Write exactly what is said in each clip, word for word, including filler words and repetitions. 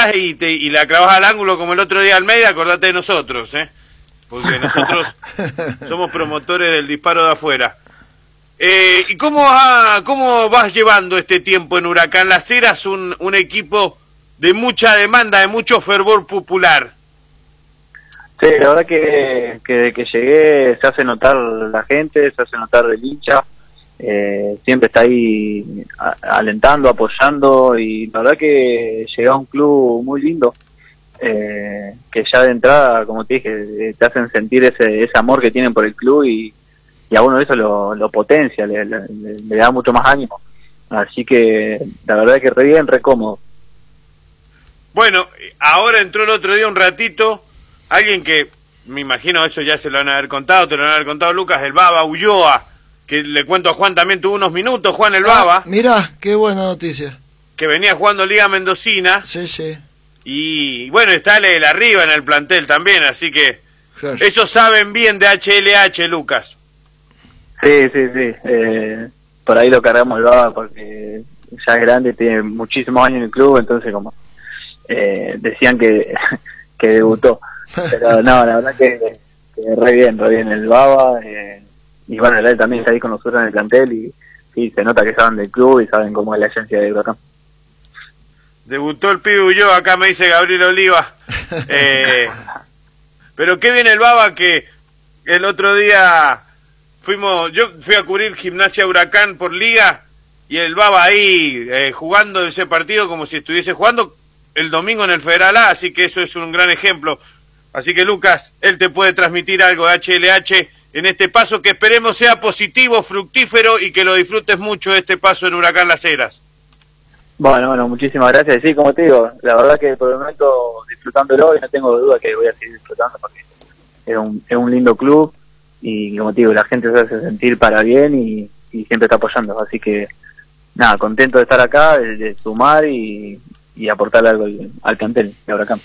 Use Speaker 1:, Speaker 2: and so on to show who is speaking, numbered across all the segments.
Speaker 1: agarrás y, te, y la clavas al ángulo como el otro día al medio, acordate de nosotros, ¿eh? Porque nosotros somos promotores del disparo de afuera. Eh, ¿Y cómo, va, cómo vas llevando este tiempo en Huracán Las Heras, un, un equipo de mucha demanda, de mucho fervor popular?
Speaker 2: Sí, la verdad que, que desde que llegué se hace notar la gente, se hace notar el hincha, eh, siempre está ahí a, alentando, apoyando, y la verdad que llegué a un club muy lindo, eh, que ya de entrada, como te dije, te hacen sentir ese, ese amor que tienen por el club, y, y a uno eso lo, lo potencia, le, le, le da mucho más ánimo, así que la verdad que re bien, re cómodo.
Speaker 1: Bueno, ahora entró el otro día un ratito alguien que, me imagino eso ya se lo van a haber contado, te lo van a haber contado Lucas, el Baba Ulloa, que le cuento a Juan también, tuvo unos minutos, Juan el Baba.
Speaker 3: Ah, mirá, qué buena noticia.
Speaker 1: Que venía jugando Liga Mendocina.
Speaker 3: Sí, sí.
Speaker 1: Y bueno, está el arriba en el plantel también, así que
Speaker 3: claro.
Speaker 1: Eso saben bien de H L H, Lucas.
Speaker 2: Sí, sí, sí. Eh, por ahí lo cargamos el Baba porque ya es grande, tiene muchísimos años en el club, entonces como eh, decían que, que debutó. Pero no, la verdad que, que re bien, re bien el Baba. Eh, y bueno, él también está ahí con nosotros en el plantel y sí, se nota que saben del club y saben cómo es la agencia de Huracán.
Speaker 1: Debutó el pibe Ulloa, acá me dice Gabriel Oliva. Eh, pero qué bien el Baba, que el otro día fuimos, yo fui a cubrir Gimnasia Huracán por Liga y el Baba ahí eh, jugando ese partido como si estuviese jugando el domingo en el Federal A, así que eso es un gran ejemplo. Así que Lucas, él te puede transmitir algo de H L H en este paso que esperemos sea positivo, fructífero y que lo disfrutes mucho de este paso en Huracán Las Heras.
Speaker 2: Bueno, bueno, muchísimas gracias. Sí, como te digo, la verdad que por el momento disfrutándolo y no tengo duda que voy a seguir disfrutando porque es un, es un lindo club y como te digo, la gente se hace sentir para bien y, y siempre está apoyando. Así que nada, contento de estar acá, de, de sumar y, y aportar algo al, al plantel de Huracán.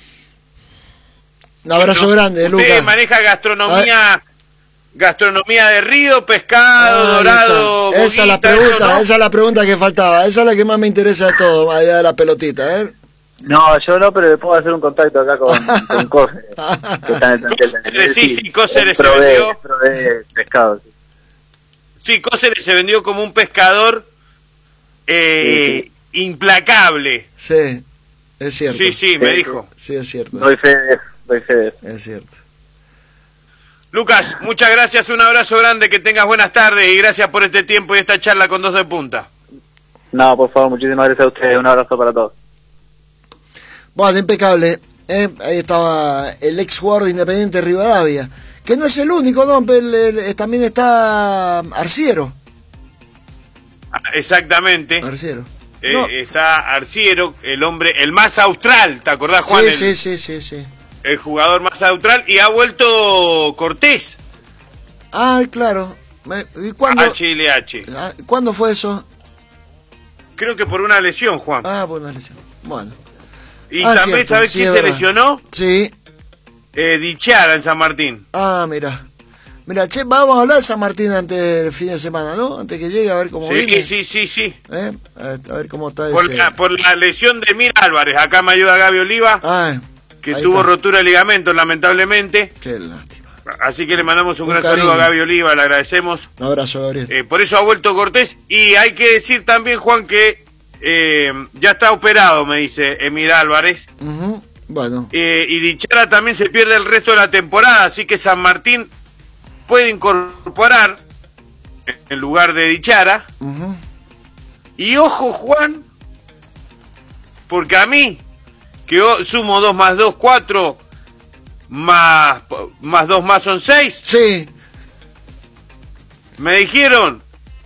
Speaker 3: Un abrazo
Speaker 1: bueno,
Speaker 3: grande,
Speaker 1: usted
Speaker 3: Lucas.
Speaker 1: Usted maneja gastronomía, gastronomía de río, pescado,
Speaker 3: Ahí
Speaker 1: dorado,
Speaker 3: está. Esa es la
Speaker 1: boguita,
Speaker 3: pregunta,
Speaker 1: eso, ¿no?
Speaker 3: esa es la pregunta que faltaba. Esa es la que más me interesa de todo, más allá de la pelotita, ¿eh?
Speaker 2: No, yo no, pero le puedo hacer un contacto acá con, con Cose, que está en el plantel.
Speaker 1: Cóceres, sí, sí, Cóceres se
Speaker 2: provee,
Speaker 1: vendió.
Speaker 2: provee pescado. Sí,
Speaker 1: Sí, Cóceres se vendió como un pescador eh,
Speaker 2: sí, sí.
Speaker 1: implacable.
Speaker 3: Sí, es cierto.
Speaker 1: Sí, sí, me
Speaker 2: Sí,
Speaker 1: dijo.
Speaker 3: Sí, es cierto.
Speaker 2: Doy fe de eso, doy fe de eso.
Speaker 3: Es cierto.
Speaker 1: Lucas, muchas gracias, un abrazo grande, que tengas buenas tardes y gracias por este tiempo y esta charla con Dos de Punta.
Speaker 2: No, por favor, muchísimas gracias a ustedes, un abrazo para todos.
Speaker 3: Bueno, impecable. ¿eh? Ahí estaba el ex jugador de Independiente Rivadavia, que no es el único, ¿no? El, el, el, también está Arciero.
Speaker 1: Ah, exactamente.
Speaker 3: Arciero.
Speaker 1: Eh,
Speaker 3: No.
Speaker 1: Está Arciero, el hombre, el más austral, ¿te acordás, Juan?
Speaker 3: Sí,
Speaker 1: el,
Speaker 3: sí, sí, sí, sí.
Speaker 1: el jugador más austral, y ha vuelto Cortés
Speaker 3: Ah, claro. Me- ¿Y cuándo,
Speaker 1: H L H.
Speaker 3: ah, ¿cuándo fue eso?
Speaker 1: Creo que por una lesión, Juan.
Speaker 3: Ah, bueno, lesión. Bueno.
Speaker 1: Y
Speaker 3: Ah,
Speaker 1: también,
Speaker 3: cierto,
Speaker 1: ¿sabés
Speaker 3: sí,
Speaker 1: quién
Speaker 3: es
Speaker 1: se
Speaker 3: verdad.
Speaker 1: lesionó?
Speaker 3: Sí.
Speaker 1: Eh, Dichara en San Martín.
Speaker 3: Ah, mira. Mira, che, vamos a hablar de San Martín antes del fin de semana, ¿no? Antes que llegue, a ver cómo
Speaker 1: Sí,
Speaker 3: viene.
Speaker 1: sí, sí, sí.
Speaker 3: ¿Eh? A, ver, a ver cómo está
Speaker 1: Por
Speaker 3: ese...
Speaker 1: la, por la lesión de Mir Álvarez. Acá me ayuda Gaby Oliva,
Speaker 3: Ah,
Speaker 1: que
Speaker 3: ahí
Speaker 1: tuvo
Speaker 3: está.
Speaker 1: rotura de ligamentos, lamentablemente.
Speaker 3: Qué lástima.
Speaker 1: Así que le mandamos un,
Speaker 3: Un
Speaker 1: gran
Speaker 3: cariño.
Speaker 1: saludo a Gaby Oliva, le agradecemos.
Speaker 3: Un abrazo, Gabriel.
Speaker 1: Eh, por eso ha vuelto Cortés. Y hay que decir también, Juan, que eh, ya está operado, me dice Emir Álvarez.
Speaker 3: Uh-huh. Bueno.
Speaker 1: Eh, y Dichara también se pierde el resto de la temporada. Así que San Martín puede incorporar en lugar de Dichara.
Speaker 3: Uh-huh.
Speaker 1: Y ojo, Juan, porque a mí, que yo sumo dos más dos, cuatro, más, más dos más son seis,
Speaker 3: Sí.
Speaker 1: me dijeron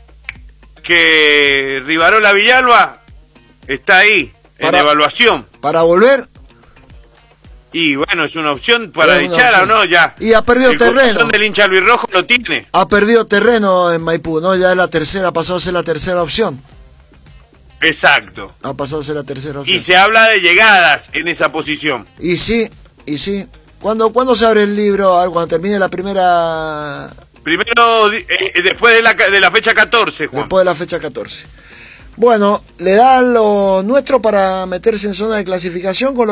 Speaker 1: que Rivarola Villalba está ahí,
Speaker 3: Para-
Speaker 1: en evaluación.
Speaker 3: Para volver.
Speaker 1: Y bueno, es una opción para
Speaker 3: Es una
Speaker 1: Dichara, ¿o
Speaker 3: opción.
Speaker 1: no? Ya.
Speaker 3: Y ha perdido
Speaker 1: El
Speaker 3: terreno.
Speaker 1: corazón del hincha albirrojo lo tiene.
Speaker 3: Ha perdido terreno en Maipú, ¿no? Ya es la tercera, pasó a ser la tercera opción.
Speaker 1: Exacto.
Speaker 3: Ha pasado a ser la tercera opción.
Speaker 1: Y se habla de llegadas en esa posición.
Speaker 3: Y sí, y sí. ¿Cuándo, ¿cuándo se abre el libro? A ver, cuando termine la primera...
Speaker 1: Primero, eh, después de la, de la fecha catorce, Juan.
Speaker 3: Después de la fecha catorce. Bueno, le da lo nuestro para meterse en zona de clasificación con